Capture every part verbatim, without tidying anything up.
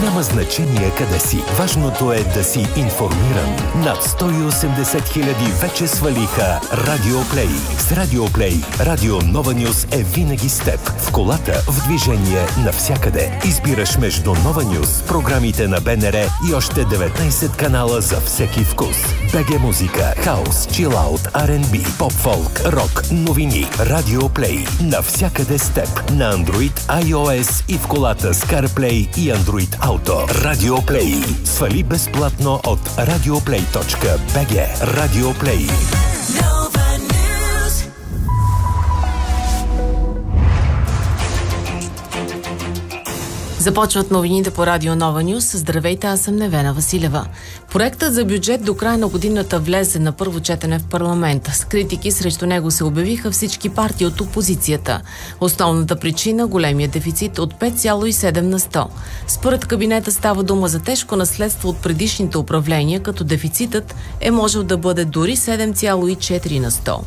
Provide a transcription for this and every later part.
Няма значение къде си. Важното е да си информиран. Над сто и осемдесет хиляди вече свалиха Радио Плей. С Радио Плей, Радио Нова Нюз е винаги с теб. В колата, в движение, навсякъде. Избираш между Нова Нюз, програмите на БНР и още деветнайсет канала за всеки вкус. БГ музика, хаус, чилаут, Ар енд Би, поп-фолк, рок, новини. Радио Плей. Навсякъде с теб. На Android, iOS и в колата с CarPlay и Android Auto. Радио Плей. Свали безплатно от радиоплей точка би джи. Радио Плей. Започват новините по Радио Нова Нюз. Здравейте, аз съм Невена Василева. Проектът за бюджет до края на годината влезе на първо четене в парламента. С критики срещу него се обявиха всички партии от опозицията. Основната причина – големия дефицит от пет цяло и седем на сто. Според кабинета става дума за тежко наследство от предишните управления, като дефицитът е можел да бъде дори седем цяло и четири на сто.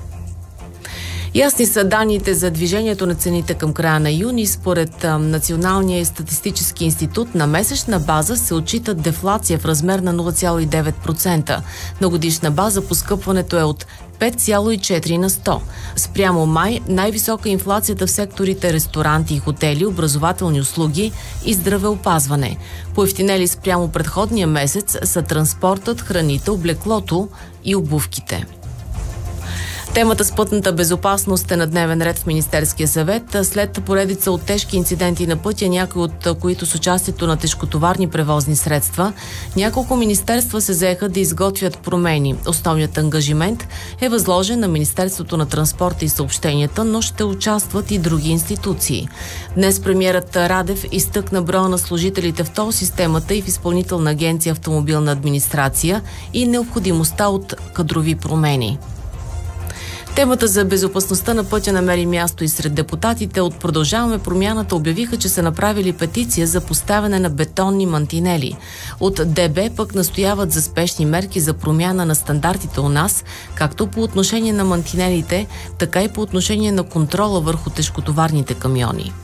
Ясни са данните за движението на цените към края на юни. Според а, Националния статистически институт на месечна база се отчита дефлация в размер на нула цяло и девет процента. На годишна база поскъпването е от пет цяло и четири на сто. Спрямо май най-висока инфлацията в секторите ресторанти и хотели, образователни услуги и здравеопазване. Поевтинели спрямо предходния месец са транспортът, храните, облеклото и обувките. Темата с пътната безопасност е на дневен ред в Министерския съвет. След поредица от тежки инциденти на пътя, някои от които с участието на тежкотоварни превозни средства, няколко министерства се заеха да изготвят промени. Основният ангажимент е възложен на Министерството на транспорта и съобщенията, но ще участват и други институции. Днес премиерът Радев изтъкна броя на служителите в тол системата и в Изпълнителна агенция автомобилна администрация и необходимостта от кадрови промени. Темата за безопасността на пътя намери място и сред депутатите. От Продължаваме промяната обявиха, че са направили петиция за поставяне на бетонни мантинели. От ДБ пък настояват за спешни мерки за промяна на стандартите у нас, както по отношение на мантинелите, така и по отношение на контрола върху тежкотоварните камиони.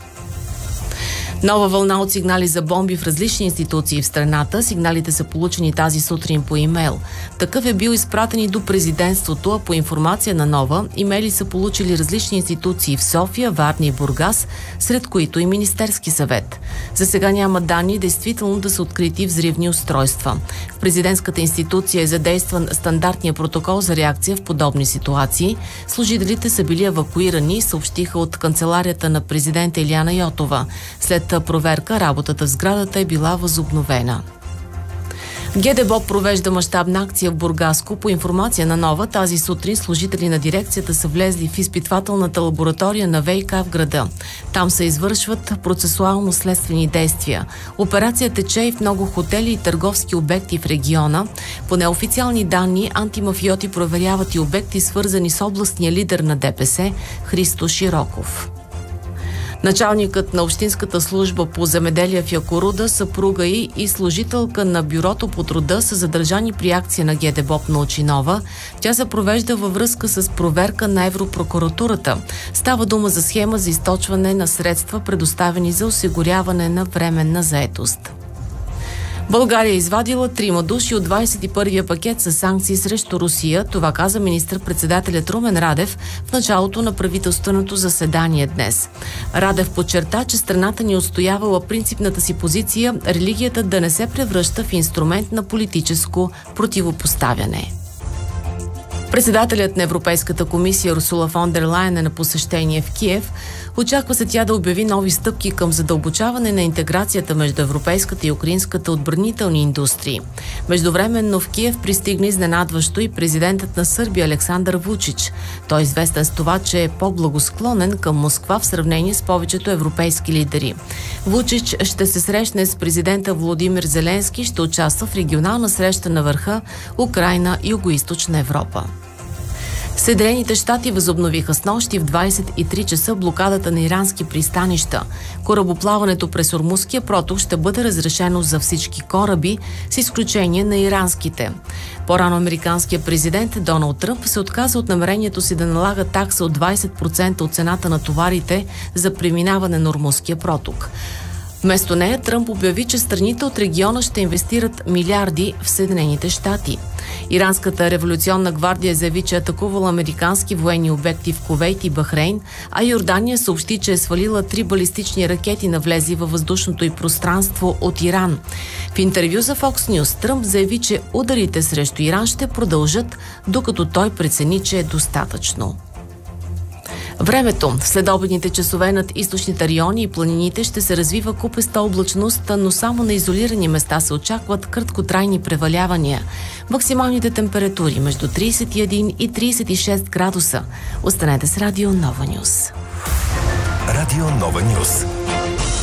Нова вълна от сигнали за бомби в различни институции в страната. Сигналите са получени тази сутрин по имейл. Такъв е бил изпратен и до президентството, а по информация на Нова, имейли са получили различни институции в София, Варна и Бургас, сред които и Министерски съвет. За сега няма данни действително да са открити взривни устройства. В президентската институция е задействан стандартния протокол за реакция в подобни ситуации. Служителите са били евакуирани, съобщиха от канцеларията на президента Илияна Йотова. След проверка, работата в сградата е била възобновена. ГДБОП провежда мащабна акция в Бургаско. По информация на Нова, тази сутрин служители на дирекцията са влезли в изпитвателната лаборатория на ВиК в града. Там се извършват процесуално-следствени действия. Операция тече и в много хотели и търговски обекти в региона. По неофициални данни, антимафиоти проверяват и обекти, свързани с областния лидер на ДПС Христо Широков. Началникът на Общинската служба по земеделие в Якоруда, съпруга й и служителка на Бюрото по труда са задържани при акция на ГДБОП на Очинова. Тя се провежда във връзка с проверка на Европрокуратурата. Става дума за схема за източване на средства, предоставени за осигуряване на временна заетост. България е извадила трима души от двадесет и първия пакет с санкции срещу Русия. Това каза министър-председателят Румен Радев в началото на правителственото заседание днес. Радев подчерта, че страната ни отстоявала принципната си позиция религията да не се превръща в инструмент на политическо противопоставяне. Председателят на Европейската комисия Урсула фон дер Лайен е на посещение в Киев. Очаква се тя да обяви нови стъпки към задълбочаване на интеграцията между европейската и украинската отбранителни индустрии. Междувременно в Киев пристигна изненадващо и президентът на Сърбия Александър Вучич. Той е известен с това, че е по-благосклонен към Москва в сравнение с повечето европейски лидери. Вучич ще се срещне с президента Володимир Зеленски, ще участва в регионална среща на върха Украйна и Югоизточна Европа. Съединените щати възобновиха снощи в двадесет и три часа блокадата на ирански пристанища. Корабоплаването през Ормузския проток ще бъде разрешено за всички кораби, с изключение на иранските. По-рано американският президент Доналд Тръмп се отказа от намерението си да налага такса от двадесет процента от цената на товарите за преминаване на Ормузския проток. Вместо нея Тръмп обяви, че страните от региона ще инвестират милиарди в Съединените щати. Иранската революционна гвардия заяви, че атакувала американски военни обекти в Кувейт и Бахрейн, а Йордания съобщи, че е свалила три балистични ракети навлезли във въздушното й пространство от Иран. В интервю за Fox News Тръмп заяви, че ударите срещу Иран ще продължат, докато той прецени, че е достатъчно. Времето. След обедните часове над източните райони и планините ще се развива купеста облачност, но само на изолирани места се очакват краткотрайни превалявания. Максималните температури между трийсет и един и трийсет и шест градуса. Останете с Радио Нова Нюс. Радио Нова Нюс.